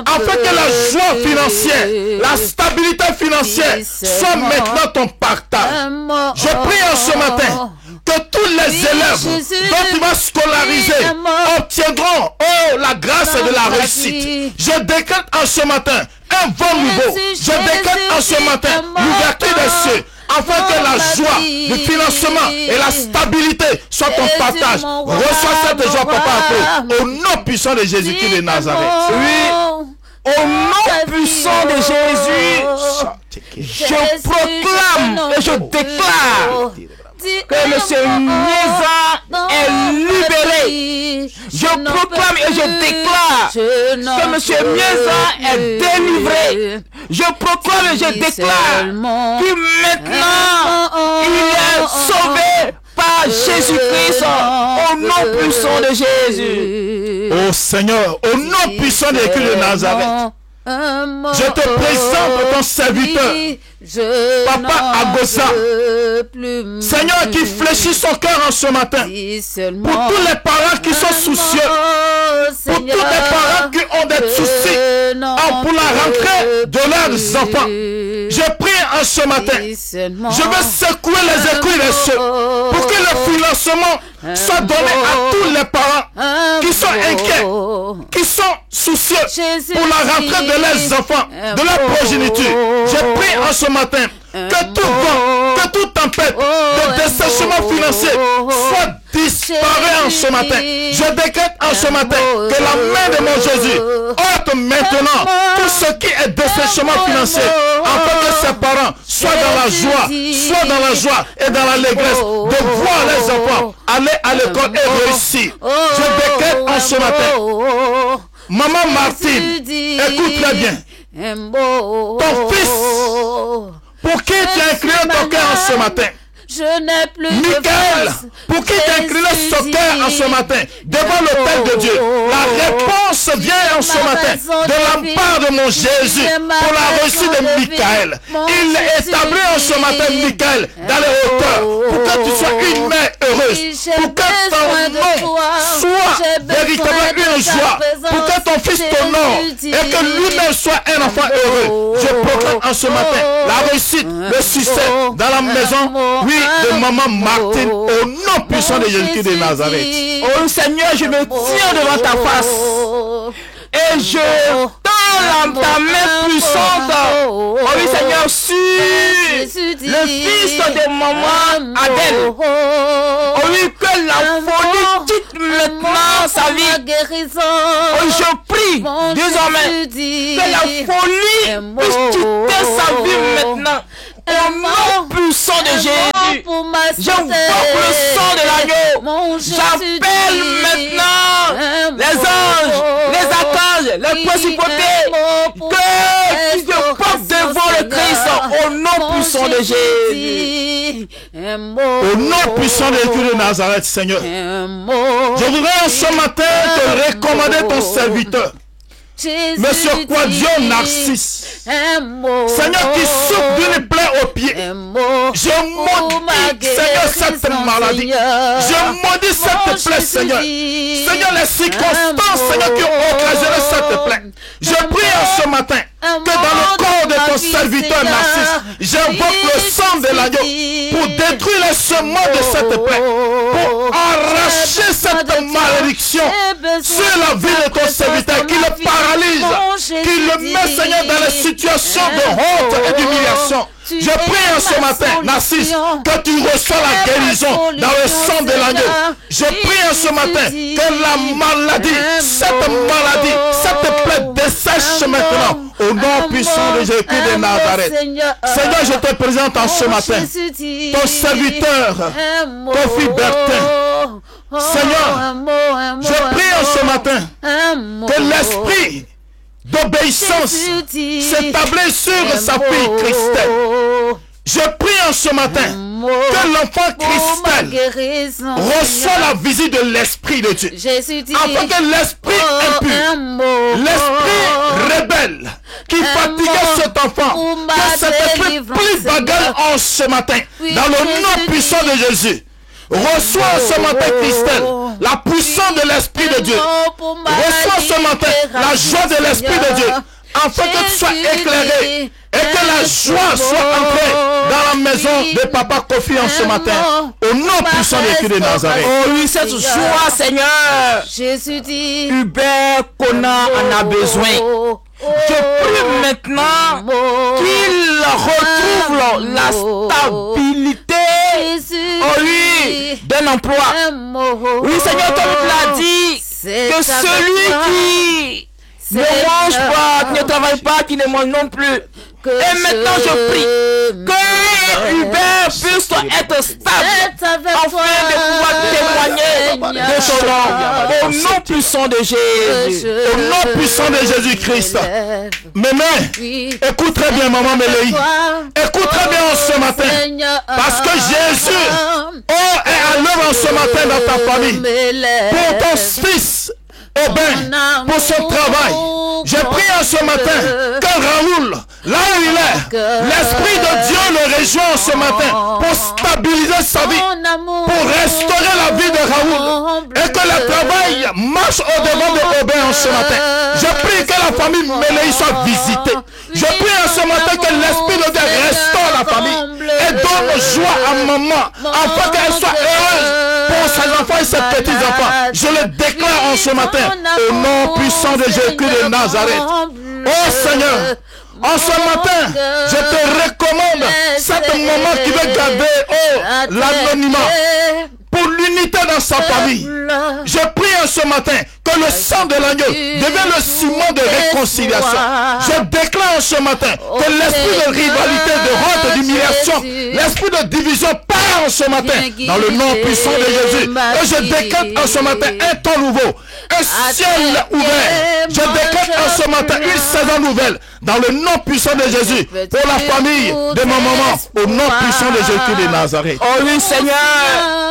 afin que la joie financière, la stabilité financière soit maintenant ton partage. Je prie en ce matin que tous les élèves dont tu vas scolariser obtiendront la grâce de la réussite. Je décrète en ce matin un bon niveau. Je décrète en ce matin l'ouverture des cieux, afin que la joie, le financement et la stabilité soient ton partage. Reçois cette joie, papa, au nom puissant de Jésus-Christ de Nazareth. Oui, au nom puissant de Jésus, je proclame et je déclare que M. Mieza est libéré. Je proclame et je déclare que M. Mieza est délivré. Je proclame et je déclare que maintenant il est sauvé par Jésus-Christ au nom puissant de Jésus. Oh Seigneur, au nom puissant de Jésus de Nazareth, je te présente ton serviteur, Papa Agosa, Seigneur, qui fléchit son cœur en ce matin, pour tous les parents qui sont soucieux, pour tous les parents qui ont des soucis pour la rentrée de leurs enfants. Je prie en ce matin, je veux secouer les écus des cieux pour que le financement soit donné à tous les parents qui sont inquiets, qui sont soucieux pour la rentrée de leurs enfants, de leur progéniture. Je prie en ce matin que tout vent, que toute tempête de dessèchement financier soit disparu en ce matin. Je décrète en ce matin que la main de mon Jésus ôte maintenant tout ce qui est dessèchement financier, afin que ses parents soient dans la joie, et dans l'allégresse de voir les enfants aller à l'école et réussir. Je décrète en ce matin, Maman Martine, écoute très bien, ton fils, pour qui tu as incliné ton cœur en ce matin, Michael, pour qui tu as incliné son cœur en ce matin devant l'autel de Dieu, la réponse vient en ce matin de la part de mon Jésus pour la réussite de Michael. Il établit en ce matin Michael dans les hauteurs pour que tu sois une mère heureuse, pour que ton nom soit véritablement une joie, pour que ton fils t'honore et que lui-même soit un enfant heureux. Je proclame en ce matin la réussite, le succès dans la maison, oui, de Maman Martine, au nom puissant de Jésus de Nazareth. Oh Seigneur, je me tiens devant ta face et je tends ta main puissante. Oh oui Seigneur, sur le fils de Maman Adèle. Oh oui, que la folie quitte maintenant sa vie. Oh, je prie désormais que la folie puisse quitter sa vie maintenant. Au nom puissant de Jésus, j'invoque le sang de l'agneau. J'appelle maintenant les anges, les archanges, les principautés, que tu te portes devant le Christ au nom puissant de Jésus. Au nom puissant de Jésus de Nazareth, Seigneur, je voudrais ce matin te recommander ton serviteur, Monsieur Quadio Narcisse, Seigneur, qui souffre d'une plaie au pied. Je maudis, Seigneur, cette maladie. Je maudis cette plaie, Seigneur. Seigneur, les circonstances, Seigneur, qui ont occasionné cette plaie. Je prie en ce matin que dans le corps de ton serviteur Narcisse, j'invoque le sang de l'agneau pour détruire les sements de cette plaie, pour arracher cette malédiction sur la vie de ton serviteur, qui le paralyse, qui le met, Seigneur, dans les situations de honte et d'humiliation. Je prie en ce matin, Narcisse, que tu reçois la guérison dans le sang de l'agneau. Je prie en ce matin que la maladie, cette plaie dessèche maintenant au nom puissant de Jésus de Nazareth. Seigneur, je te présente en ce matin ton serviteur, ton fils Bertin. Seigneur, je prie en ce matin que l'esprit d'obéissance s'établit sur sa fille Christelle. Je prie en ce matin que l'enfant Christelle reçoit la visite de l'Esprit de Dieu, afin que l'esprit impur, l'esprit rebelle qui fatiguait cet enfant, que cet esprit plie bagarre en ce matin, dans le nom puissant de Jésus. Reçois ce matin, Christelle, la puissance de l'Esprit de Dieu. Reçois ce matin la joie de l'Esprit de Dieu, afin que tu sois éclairé et que la joie soit entrée dans la maison de Papa Kofi en ce matin. Au nom puissant de Jésus de Nazareth. Oh oui, cette joie, Seigneur. Jésus dit, Hubert Kona en a besoin. Je prie maintenant qu'il retrouve la stabilité, oh oui, d'un emploi. Oui, Seigneur, comme tu l'as dit, que celui qui ne mange pas, qui ne travaille pas, qui ne mange non plus. Et maintenant je prie que Hubert puisse être stable afin de pouvoir témoigner de son nom. Au nom puissant de Jésus. Au nom puissant de Jésus-Christ. Mémé, écoute très bien, maman Méléi. Écoute très bien ce matin. Parce que Jésus est à l'œuvre en ce matin dans ta famille. Pour ton fils. Aubin, pour son travail. Je prie en ce matin que Raoul, là où il est, l'Esprit de Dieu le rejoint ce matin pour stabiliser sa vie, pour restaurer la vie de Raoul et que le travail marche au-devant de Aubin en ce matin. Je prie que la famille Méléi soit visitée. Je prie en ce matin que l'Esprit de Dieu restaure la famille et donne joie à maman afin qu'elle soit heureuse pour ses enfants et ses petits-enfants. Je le déclare en ce matin au nom puissant de Jésus de Nazareth. Oh Seigneur, en ce matin, je te recommande cette maman qui veut garder l'anonymat pour l'unité dans sa famille. Je prie en ce matin que le sang de l'agneau devienne le ciment de réconciliation. Je déclare en ce matin que l'esprit de rivalité, de honte, d'humiliation, l'esprit de division part en ce matin dans le nom puissant de Jésus. Et je décrète en ce matin un temps nouveau, un ciel ouvert. Je décrète en ce matin une saison nouvelle dans le nom puissant de Jésus pour la famille de mon maman, au nom puissant de Jésus de Nazareth. Oh oui, Seigneur.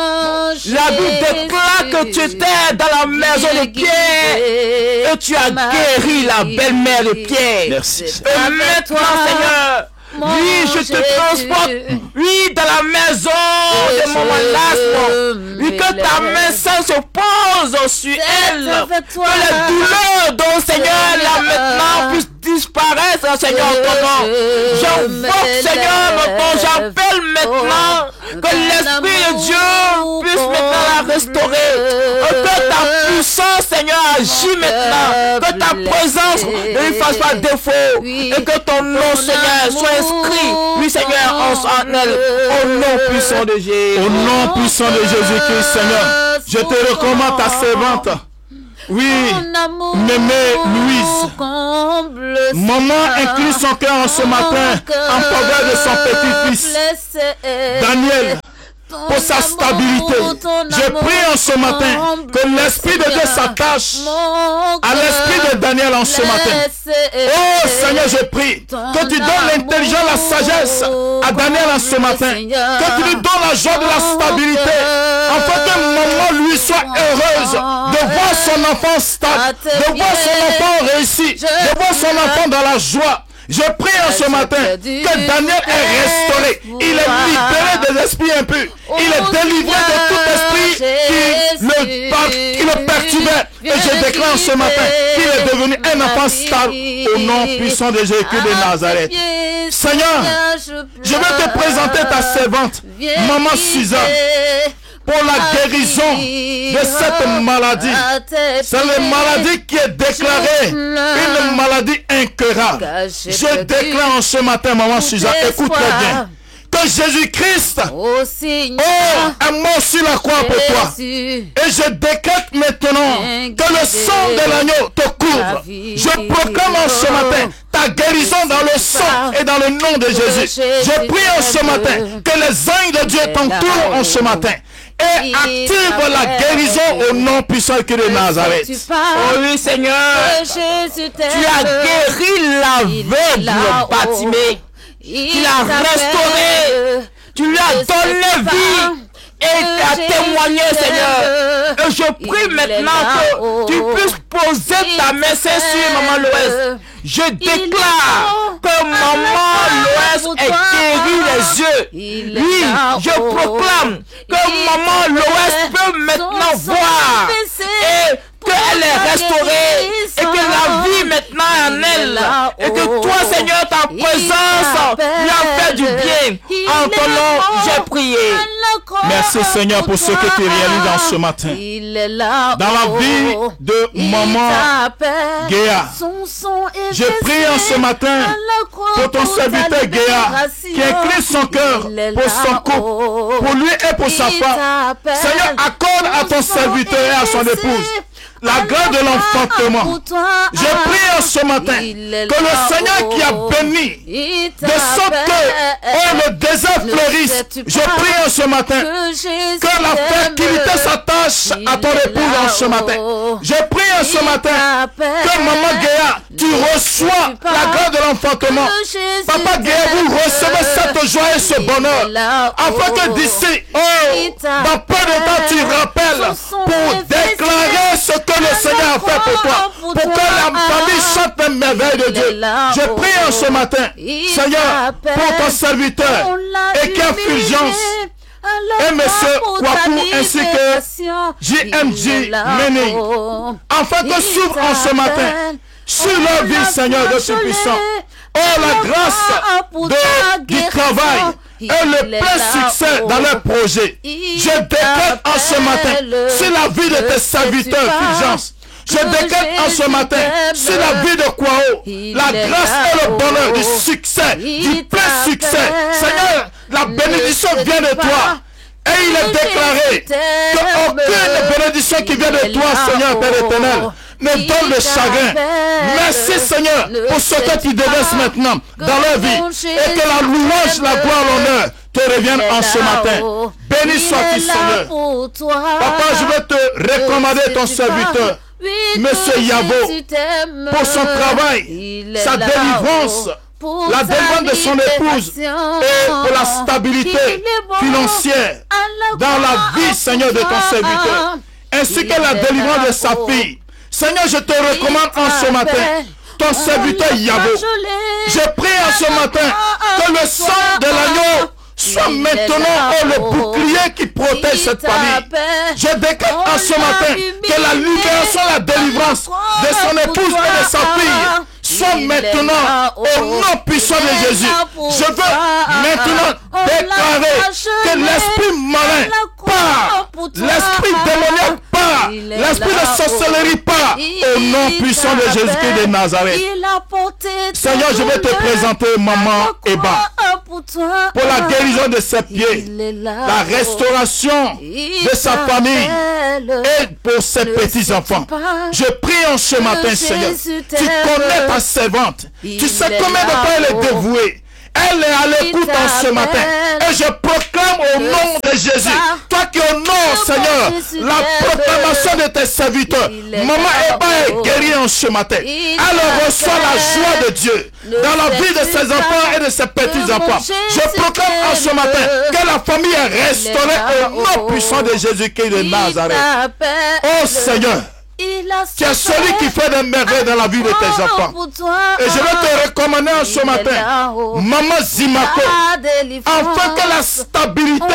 La Bible déclare que tu étais dans la maison de Pierre et tu as guéri la belle-mère de Pierre. Merci. Et maintenant, Seigneur, oui, je te transporte, oui, dans la maison de maman Lasmo. Oui, que ta main sainte se pose sur elle. Que les douleurs dont, Seigneur, là maintenant puissent disparaître, Seigneur, ton nom. J'invoque, Seigneur, mon nom, j'appelle maintenant que l'Esprit de Dieu puisse maintenant la restaurer. Que ta puissance, Seigneur, agisse maintenant. Que ta présence ne lui fasse pas défaut. Et que ton nom, Seigneur, soit inscrit, oui, Seigneur, en elle. Au nom puissant de Jésus. Au nom puissant de Jésus-Christ, Seigneur, je te recommande ta servante. Oui, Mémé Louise. Maman incline son cœur en ce matin en faveur de son petit-fils Daniel pour sa stabilité. Je prie en ce matin que l'Esprit de Dieu s'attache à l'Esprit de Daniel en ce matin. Oh Seigneur, je prie que tu donnes l'intelligence, la sagesse à Daniel en ce matin. Que tu lui donnes la joie de la stabilité afin que maman lui soit heureuse de voir son enfant stable, de voir son enfant réussi, de voir son enfant dans la joie. Je prie en ce matin que Daniel est restauré. Il est libéré des esprits impurs. Il est délivré de tout esprit qui le perturbait. Et je déclare ce matin qu'il est devenu un enfant stable au nom puissant de Jésus de Nazareth. Seigneur, je vais te présenter ta servante, Maman Suzanne, pour la guérison de cette maladie. C'est la maladie qui est déclarée une maladie incurable. Je déclare en ce matin, Maman Suzanne, écoute très bien, que Jésus-Christ est mort sur la croix pour toi. Et je décrète maintenant que le sang de l'agneau te couvre. Je proclame en ce matin ta guérison dans le sang et dans le nom de Jésus. Je prie en ce matin que les anges de Dieu t'entourent en ce matin et active la guérison au nom puissant de Nazareth. Oh oui, Seigneur, tu as guéri l'aveugle Bartimée. Tu l'as restauré, tu lui as donné vie et tu as témoigné, Seigneur. Et je prie maintenant que tu puisses poser ta main sur Maman Loès. Je déclare que Maman Loès est guérie les yeux. Oui, je proclame que maman Loès peut maintenant voir et qu'elle est restaurée et que la vie maintenant est en elle et que toi Seigneur ta présence lui a fait du bien. En ton nom j'ai prié. Merci Seigneur pour ce que tu réalises en ce matin dans la vie de maman Géa. Je prie en ce matin pour ton serviteur Géa qui incline son cœur pour son couple, pour lui et pour sa femme. Seigneur, accorde à ton serviteur et à son épouse la grâce de l'enfantement. Je prie en ce matin que le Seigneur qui a béni de sorte que le désert fleurisse. Je prie en ce matin que la fertilité s'attache à ton épouse en ce matin. Je prie en ce matin que maman Géa, tu reçois la grâce de l'enfantement. Papa Géa, vous recevez cette joie et ce bonheur afin que d'ici, dans peu de temps, tu rappelles pour déclarer ce que le Seigneur a fait pour toi, pour que la famille chante les merveilles de Dieu. Je prie en ce matin, Seigneur, pour ton serviteur et qui a Fulgence et M. Kwaku ainsi que JMJ Meni, afin que s'ouvre en ce matin sur leur vie, Seigneur de Tout-Puissant. Oh, la grâce du travail et le plein succès dans leurs projets. Je décrète en ce matin sur la vie de tes serviteurs, Fulgence. Je décrète en ce matin sur la vie de Kwao la grâce et le bonheur du succès, du plein succès. Seigneur, la bénédiction vient de toi. Et il est déclaré qu'aucune bénédiction qui vient de toi, Seigneur Père éternel, ne donne le chagrin. Merci Seigneur pour ce que tu déverses maintenant dans leur vie et que la louange, la gloire, l'honneur te reviennent en ce matin. Béni sois-tu Seigneur. Papa, je veux te recommander ton serviteur, Monsieur Yavo, pour son travail, sa délivrance, la délivrance de son épouse et pour la stabilité financière dans la vie, Seigneur, de ton serviteur, ainsi que la délivrance de sa fille. Seigneur, je te recommande en ce matin ton serviteur Yavo. Je prie en ce matin que le sang de l'agneau soit maintenant le bouclier qui protège cette famille. Je décrète en ce matin que la libération, la délivrance de son épouse et de sa fille soit maintenant au nom puissant de Jésus. Je veux maintenant déclarer que l'esprit malin part, l'esprit démoniaque part, l'esprit de sorcellerie part au nom puissant de Jésus-Christ de Nazareth. Seigneur, je vais te présenter maman Eba pour la guérison de ses pieds, la restauration de sa famille et pour ses petits-enfants. Je prie en ce matin, Seigneur, tu connais ta servante, tu sais combien de temps elle est dévouée. Elle est à l'écoute en ce matin. Et je proclame au nom de Jésus, toi qui honores, Seigneur, la proclamation de tes serviteurs. Maman Eba est guérie en ce matin. Elle reçoit la joie de Dieu dans la vie de ses enfants et de ses petits-enfants. Je proclame en ce matin que la famille est restaurée au nom puissant de Jésus-Christ de Nazareth. Oh Seigneur, tu es celui qui fait des merveilles dans la vie de tes enfants. Et je vais te recommander en ce matin, Maman Zimako, afin que la stabilité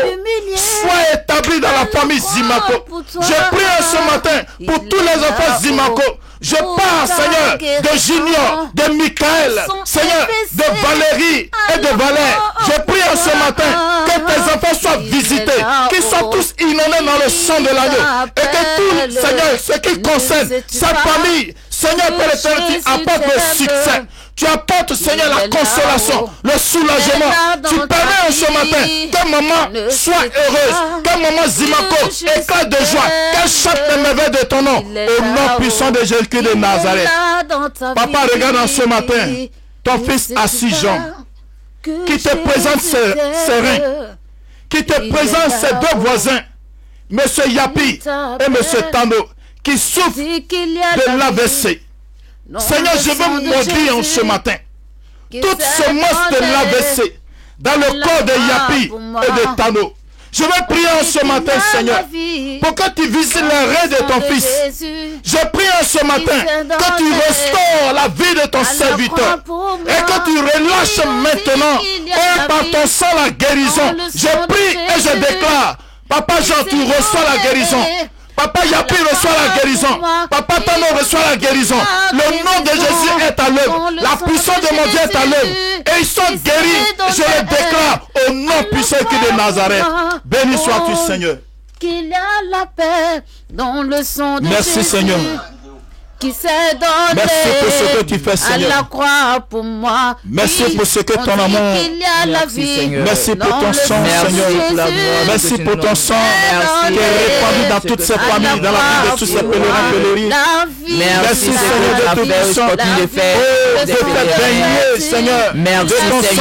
soit établie dans la famille Zimako. Je prie en ce matin pour tous les enfants Zimako. Je parle, Seigneur, de Junior, de Michael, Seigneur, de Valérie et de Valère. Je prie en ce matin que tes enfants soient visités, qu'ils soient tous inondés dans le sang de l'agneau. Et que tout, Seigneur, ce qui concerne sa famille, Seigneur, Père éternel, tu apportes le succès. Tu apportes, Seigneur, la consolation, le soulagement. Tu permets en ce matin que maman soit heureuse, que maman Zimako éclate de joie, qu'elle chante les merveilles de ton nom, au nom puissant de Jésus-Christ de Nazareth. Papa, regarde en ce matin ton fils assis Jean, qui te présente ses reins, qui te présente ses deux voisins, M. Yapi et M. Tano, qui souffrent de l'AVC. Seigneur, je veux maudire en ce matin toute semence de l'AVC dans le corps de Yapi et de Tano. Je vais prier en ce matin, Seigneur, pour que tu visites les reins de ton fils. Je prie en ce matin que tu restaures la vie de ton serviteur et que tu relâches maintenant, par ton sang, la guérison. Je prie et je déclare, Papa Jean, tu reçois la guérison. Papa Yapi reçoit la guérison. Papa Tano reçoit la guérison. Le nom de Jésus est à l'œuvre. La puissance de mon Dieu est à l'œuvre. Et ils sont guéris. Je le déclare au nom puissant de Nazareth. Béni sois-tu, Seigneur. Qu'il y a la paix dans le sang de Merci, Jésus. Seigneur. Qui s'est donné Merci pour ce que tu fais, Seigneur. à la croix pour moi. Merci pour ce que ton On dit amour. qu'il y a la vie. Merci pour ton sang, Seigneur. Merci pour ton sang qui est répandu dans toutes ces familles, dans la vie de tous ces pèlerins pèlerines. Merci, Seigneur, de tout le sang. Oh, de faire baigner, Seigneur. Merci,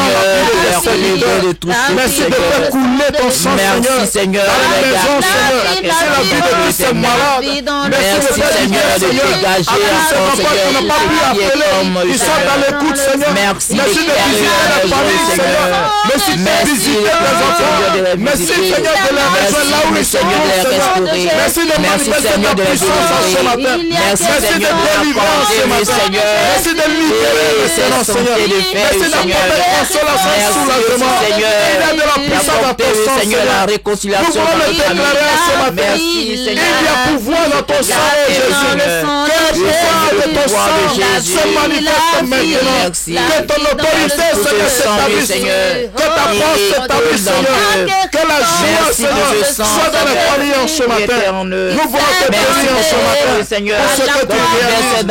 Seigneur, de tout ce Merci de faire couler ton sang, Seigneur. Merci, Seigneur, dans la maison, Seigneur. C'est la vie de tous ces malades. Merci, Seigneur, de dégager à tous ces enfants qui n'ont pas pu appeler. Ils sont dans l'écoute, Seigneur. Merci de visiter la famille, Seigneur. Merci de visiter les enfants. Merci, Seigneur, de les rejoindre là où ils sont, Seigneur. Merci de manifester ta puissance ce matin. Merci de délivrer ce matin. Merci de libérer le Seigneur, Seigneur. Merci d'apporter consolation, soulagement. Il y a de la puissance dans ton sang, Seigneur, la réconciliation. Nous voulons le déclarer ce matin. Il y a pouvoir dans ton sang, Jésus. Que le pouvoir de ton sang se manifeste maintenant. Que ton autorité, Seigneur, s'établisse. Que ta force s'établisse, Seigneur. Que la joie, Seigneur, soit dans les familles en ce matin. Nous voulons te bénir en ce matin pour ce que tu réalises.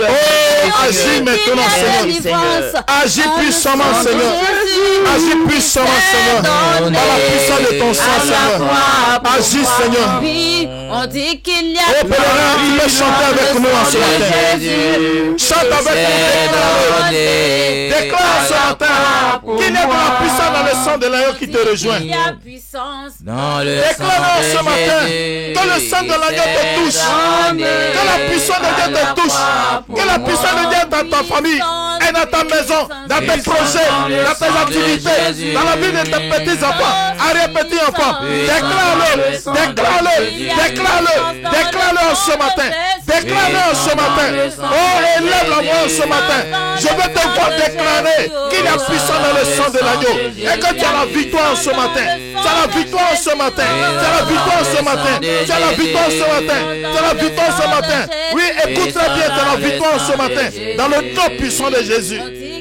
Oh, agis maintenant, Seigneur. Agis puissamment, Seigneur. Agis puissamment, Seigneur. Par la puissance de ton sang, Seigneur. Agis, Seigneur. On dit qu'il y a oh, pèlerin, tu peux chanter avec nous en ce matin. Chante avec nous. Déclare ce matin qu'il y a de la puissance dans le sang de l'agneau qui te rejoint. Il y a puissance déclare ce matin que le sang de l'agneau te touche. Que la puissance de Dieu te touche. Que la puissance de Dieu est dans ta famille et dans ta maison, dans tes projets, dans tes activités, dans la vie de tes petits-enfants, arrière-petits-enfants. Déclare-le, déclare-le, déclare-le, déclare-le ce matin. Déclare-le ce matin. Oh, élève la voix ce matin. Je veux te voir déclarer qu'il y a puissance dans le sang de l'agneau. Et que tu as la victoire ce matin. Tu as la victoire ce matin. Tu as la victoire ce matin. Tu as la victoire ce matin. Tu as la victoire ce matin. Oui, écoute très bien, tu as la victoire ce matin. Dans le nom puissant de Jésus.